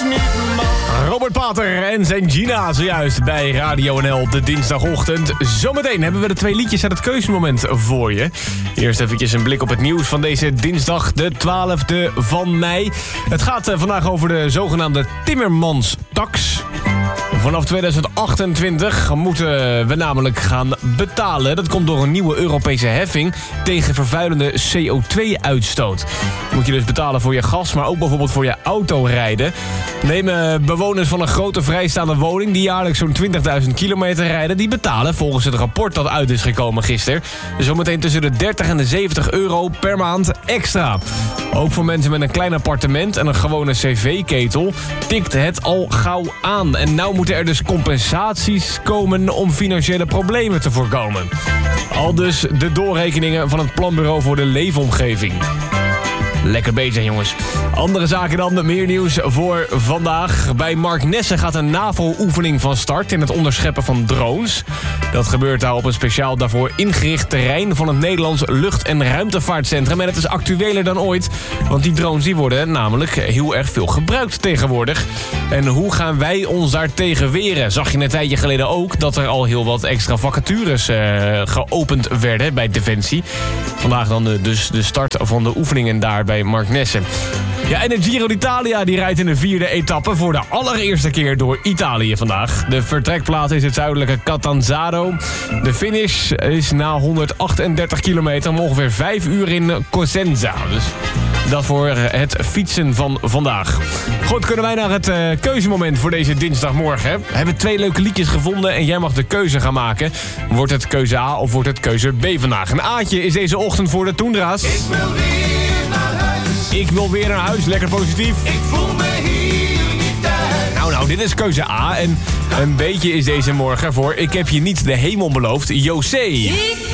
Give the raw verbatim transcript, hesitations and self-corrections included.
niet mag. Robert Pater en zijn Gina zojuist bij Radio N L op de dinsdagochtend. Zometeen hebben we de twee liedjes uit het keuzemoment voor je. Eerst eventjes een blik op het nieuws van deze dinsdag, de twaalfde van mei. Het gaat vandaag over de zogenaamde Timmermans-tax. Vanaf tweeduizend achtentwintig moeten we namelijk gaan betalen. Dat komt door een nieuwe Europese heffing tegen vervuilende C O twee uitstoot. Moet je dus betalen voor je gas, maar ook bijvoorbeeld voor je autorijden. Nemen bewoners van een grote vrijstaande woning die jaarlijks zo'n twintigduizend kilometer rijden, die betalen volgens het rapport dat uit is gekomen gisteren zometeen tussen de dertig en de zeventig euro per maand extra. Ook voor mensen met een klein appartement en een gewone cv-ketel tikt het al gauw aan. En nou moeten er dus compensaties komen om financiële problemen te voorkomen. Al dus de doorrekeningen van het Planbureau voor de Leefomgeving. Lekker bezig, jongens. Andere zaken dan, meer nieuws voor vandaag. Bij Mark Nessen gaat een NAVO-oefening van start in het onderscheppen van drones. Dat gebeurt daar op een speciaal daarvoor ingericht terrein van het Nederlands Lucht- en Ruimtevaartcentrum. En het is actueler dan ooit, want die drones die worden namelijk heel erg veel gebruikt tegenwoordig. En hoe gaan wij ons daar tegen weren? Zag je een tijdje geleden ook dat er al heel wat extra vacatures uh, geopend werden bij Defensie. Vandaag dan de, dus de start van de oefeningen daar bij Mark Nessen. Ja, en de Giro d'Italia die rijdt in de vierde etappe voor de allereerste keer door Italië vandaag. De vertrekplaats is het zuidelijke Catanzaro. De finish is na honderdachtendertig kilometer om ongeveer vijf uur in Cosenza. Dus dat voor het fietsen van vandaag. Goed, kunnen wij naar het uh, keuzemoment voor deze dinsdagmorgen. We hebben twee leuke liedjes gevonden en jij mag de keuze gaan maken. Wordt het keuze A of wordt het keuze B vandaag? Een A'tje is deze ochtend voor de Toendra's. Ik wil weer naar huis. Ik wil weer naar huis, lekker positief. Ik voel me hier niet thuis. Nou, nou, dit is keuze A. En een beetje is deze morgen voor Ik heb je niet de hemel beloofd, José. Ik